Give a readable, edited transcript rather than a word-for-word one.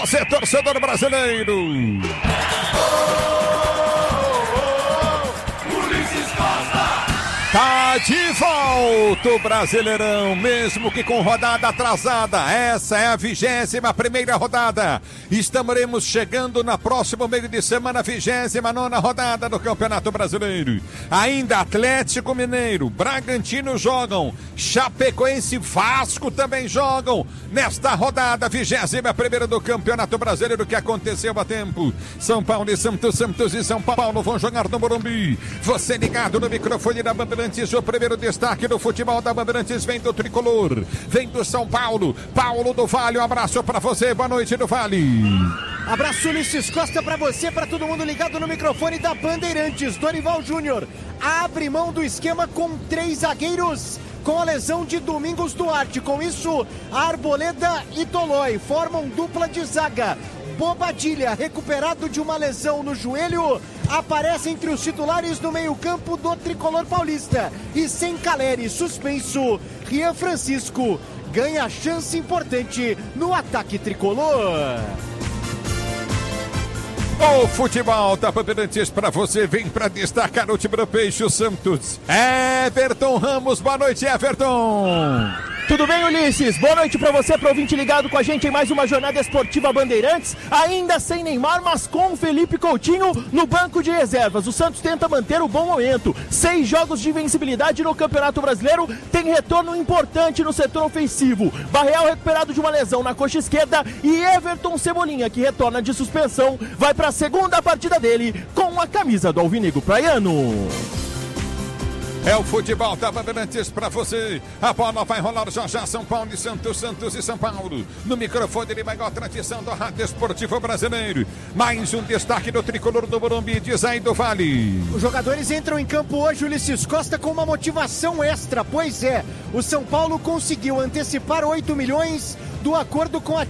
Você, torcedor brasileiro. Ulisses Costa. Tá de volta o Brasileirão, mesmo que com rodada atrasada. Essa é a 21ª rodada. Estaremos chegando na próximo meio de semana, 29ª rodada do Campeonato Brasileiro. Ainda Atlético Mineiro, Bragantino jogam, Chapecoense e Vasco também jogam nesta rodada, 21ª do Campeonato Brasileiro, que aconteceu há tempo. São Paulo e Santos, Santos e São Paulo vão jogar no Morumbi. Você ligado no microfone da Bandeirantes, o primeiro destaque do futebol da Bandeirantes vem do Tricolor, vem do São Paulo, Paulo do Vale, um abraço pra você, boa noite do Vale. Abraço Ulisses Costa pra você, pra todo mundo ligado no microfone da Bandeirantes. Dorival Júnior abre mão do esquema com 3 zagueiros, com a lesão de Domingos Duarte. Com isso, Arboleda e Tolói formam dupla de zaga. Bobadilha, recuperado de uma lesão no joelho, aparece entre os titulares no meio-campo do Tricolor Paulista. E sem Caleri suspenso, Rian Francisco ganha chance importante no ataque tricolor. O futebol da Bandeirantes pra você, vem pra destacar o time do Peixe, o Santos. Everton Ramos, boa noite, Everton. Tudo bem, Ulisses? Boa noite pra você, pro ouvinte ligado com a gente em mais uma jornada esportiva Bandeirantes, ainda sem Neymar, mas com Felipe Coutinho no banco de reservas. O Santos tenta manter o bom momento, 6 jogos de invencibilidade no Campeonato Brasileiro, tem retorno importante no setor ofensivo. Barreal recuperado de uma lesão na coxa esquerda e Everton Cebolinha, que retorna de suspensão, vai pra segunda partida dele com a camisa do Alvinegro Praiano. É o futebol da Bandeirantes pra você. A bola vai rolar já já. São Paulo e Santos, Santos e São Paulo. No microfone de maior tradição do rádio esportivo brasileiro. Mais um destaque do Tricolor do Morumbi, diz aí do Vale. Os jogadores entram em campo hoje, Ulisses Costa, com uma motivação extra. Pois é, o São Paulo conseguiu antecipar 8 milhões do acordo com a